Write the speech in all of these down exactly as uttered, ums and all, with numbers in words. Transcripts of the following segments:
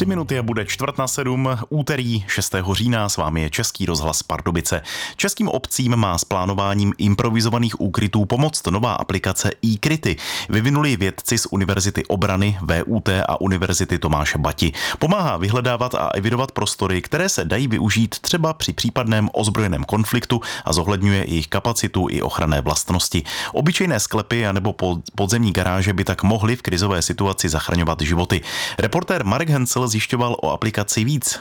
Tři minuty a bude čtvrt na sedm, úterý šestého října, s vámi je Český rozhlas Pardubice. Českým obcím má s plánováním improvizovaných úkrytů pomoct nová aplikace eKryty. Vyvinuli vědci z Univerzity obrany, V U T a Univerzity Tomáše Bati. Pomáhá vyhledávat a evidovat prostory, které se dají využít třeba při případném ozbrojeném konfliktu a zohledňuje jejich kapacitu i ochranné vlastnosti. Obyčejné sklepy anebo podzemní garáže by tak mohly v krizové situaci zachraňovat životy. Reportér Marek Hencel zjišťoval o aplikaci víc.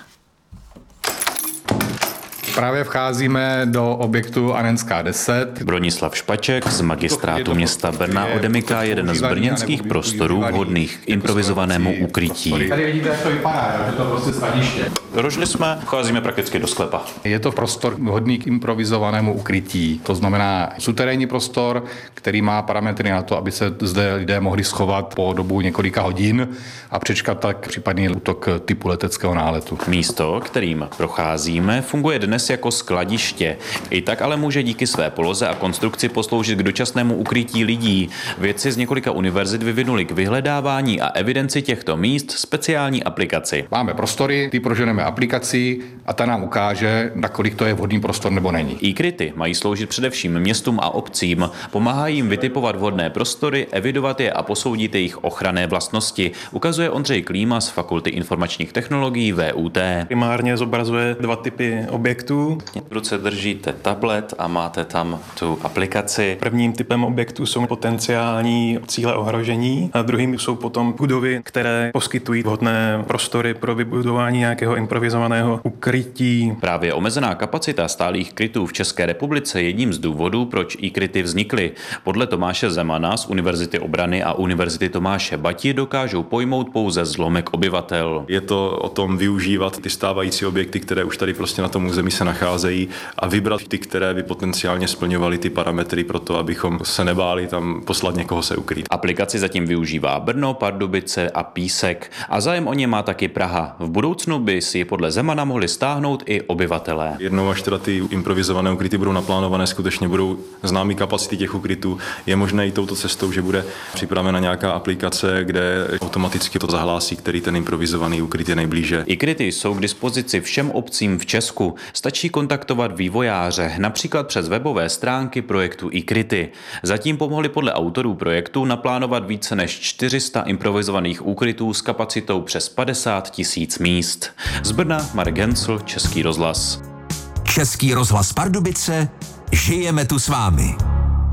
Právě vcházíme do objektu Anenská deset. Bronislav Špaček z magistrátu města Brna odemyká jeden z brněnských prostorů vhodných k improvizovanému ukrytí. Tady vidíte, jak to vypadá, že to prostě skladiště. Došli jsme, vcházíme prakticky do sklepa. Je to prostor vhodný k improvizovanému ukrytí. To znamená suterénní prostor, který má parametry na to, aby se zde lidé mohli schovat po dobu několika hodin a přečkat tak případný útok typu leteckého náletu. Místo, kterým procházíme, funguje dnes jako skladiště. I tak ale může díky své poloze a konstrukci posloužit k dočasnému ukrytí lidí. Vědci z několika univerzit vyvinuli k vyhledávání a evidenci těchto míst speciální aplikaci. Máme prostory, ty proženeme aplikací a ta nám ukáže, nakolik to je vhodný prostor nebo není. eKryty mají sloužit především městům a obcím. Pomáhají jim vytipovat vhodné prostory, evidovat je a posoudit jejich ochranné vlastnosti, ukazuje Ondřej Klíma z Fakulty informačních technologií V U T. Primárně zobrazuje dva typy objektů. V ruce držíte tablet a máte tam tu aplikaci. Prvním typem objektů jsou potenciální cíle ohrožení a druhým jsou potom budovy, které poskytují vhodné prostory pro vybudování nějakého improvizovaného ukrytí. Právě omezená kapacita stálých krytů v České republice je jedním z důvodů, proč eKryty vznikly. Podle Tomáše Zemana z Univerzity obrany a Univerzity Tomáše Bati dokážou pojmout pouze zlomek obyvatel. Je to o tom využívat ty stávající objekty, které už tady prostě na tom území se nacházejí a vybrat ty, které by potenciálně splňovaly ty parametry pro to, abychom se nebáli tam poslat někoho se ukrýt. Aplikaci zatím využívá Brno, Pardubice a Písek a zájem o ně má taky Praha. V budoucnu by si ji podle Zemana mohli stáhnout i obyvatelé. Jednou až teda ty improvizované ukryty budou naplánované, skutečně budou známý kapacity těch ukrytů. Je možné i touto cestou, že bude připravena nějaká aplikace, kde automaticky to zahlásí, který ten improvizovaný ukryt je nejblíže. eKryty jsou k dispozici všem obcím v Česku. Stačí kontaktovat vývojáře, například přes webové stránky projektu eKryty. Zatím pomohli podle autorů projektu naplánovat více než čtyři sta improvizovaných úkrytů s kapacitou přes padesát tisíc míst. Z Brna Marek Hencel, Český rozhlas. Český rozhlas Pardubice, žijeme tu s vámi.